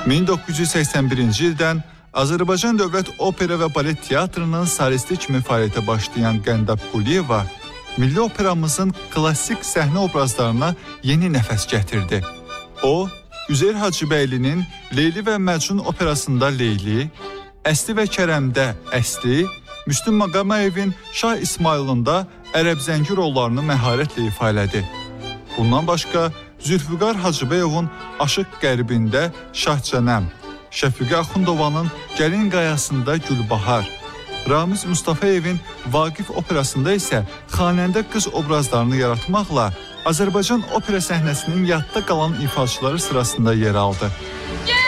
1981-ci ildən Azərbaycan Dövlət Opera və Balet Teatrının solisti kimi fəaliyyətə başlayan Qəndab Quliyeva milli operamızın klassik səhnə obrazlarına yeni nəfəs gətirdi. O, Üzeyir Hacıbəylinin Leyli və Məcnun operasında Leyli, Əsli və Kərəmdə Əsli, Müslüm Maqamayevin Şah İsmailunda Ərəb Zəngi rollarını məharətlə ifa elədi. Bundan başqa, Zülfüqar Hacıbəyovun Aşıq Qərbində Şahcənəm, Şəfiqə Axundovanın Gəlin Qayasında Gülbahar, Ramiz Mustafayevin Vaqif operasında isə xanəndə qız obrazlarını yaratmaqla Azərbaycan opera səhnəsinin yadda qalan ifaçıları sırasında yer aldı.